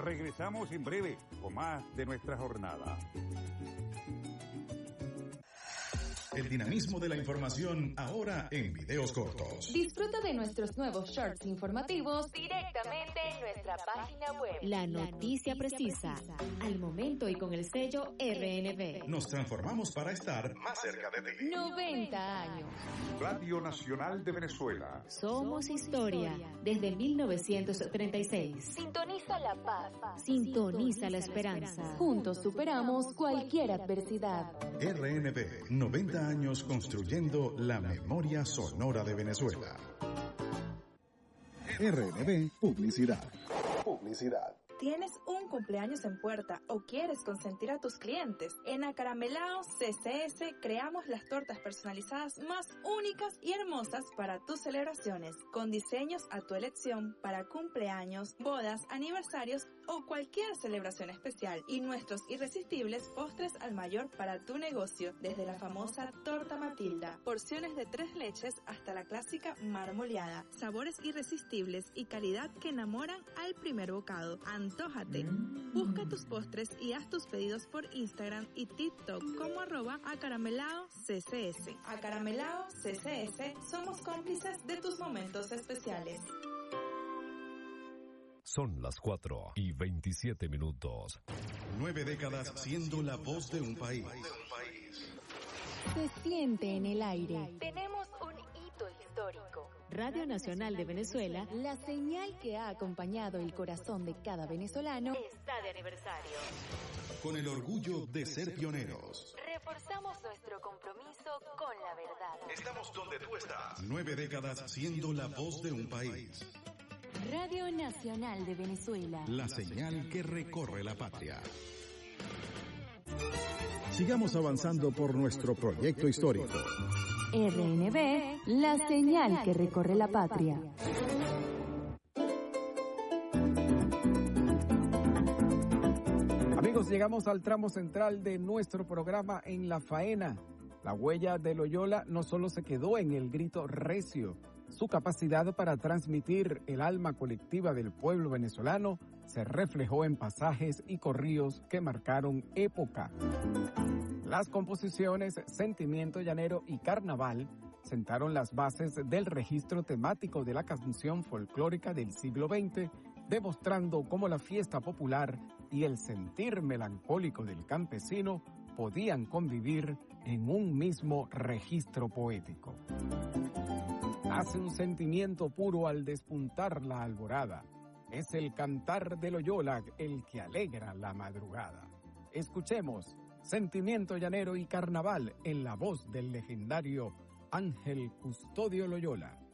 Regresamos en breve con más de nuestra jornada. El dinamismo de la información ahora en videos cortos. Disfruta de nuestros nuevos shorts informativos directamente en nuestra página web. La noticia precisa, al momento y con el sello RNB. Nos transformamos para estar más cerca de ti. 90 años. Radio Nacional de Venezuela. Somos historia desde 1936. Sintoniza la paz. Sintoniza la esperanza. Juntos superamos cualquier adversidad. RNB, 90 años construyendo la memoria sonora de Venezuela. RNB Publicidad. ¿Tienes un cumpleaños en puerta o quieres consentir a tus clientes? En Acaramelao CCS creamos las tortas personalizadas más únicas y hermosas para tus celebraciones, con diseños a tu elección para cumpleaños, bodas, aniversarios o cualquier celebración especial, y nuestros irresistibles postres al mayor para tu negocio, desde la famosa torta Matilda, porciones de 3 leches hasta la clásica marmoleada, sabores irresistibles y calidad que enamoran al primer bocado. Antójate. Busca tus postres y haz tus pedidos por Instagram y TikTok como @acaramelao.ccs. Acaramelao CCS, somos cómplices de tus momentos especiales. Son las 4:27. 9 décadas siendo la voz de un país. Se siente en el aire. Tenemos un hito histórico. Radio Nacional de Venezuela, La señal que ha acompañado el corazón de cada venezolano está de aniversario. Con el orgullo de ser pioneros. Reforzamos nuestro compromiso con la verdad. Estamos donde tú estás. 9 décadas siendo la voz de un país. Radio Nacional de Venezuela. La señal que recorre la patria. Sigamos avanzando por nuestro proyecto histórico. RNB, la señal que recorre la patria. Amigos, llegamos al tramo central de nuestro programa En la Faena. La huella de Loyola no solo se quedó en el grito recio, su capacidad para transmitir el alma colectiva del pueblo venezolano se reflejó en pasajes y corrillos que marcaron época. Las composiciones Sentimiento Llanero y Carnaval sentaron las bases del registro temático de la canción folclórica del siglo XX, demostrando cómo la fiesta popular y el sentir melancólico del campesino podían convivir en un mismo registro poético. Hace un sentimiento puro al despuntar la alborada. Es el cantar de Loyola el que alegra la madrugada. Escuchemos Sentimiento Llanero y Carnaval en la voz del legendario Ángel Custodio Loyola.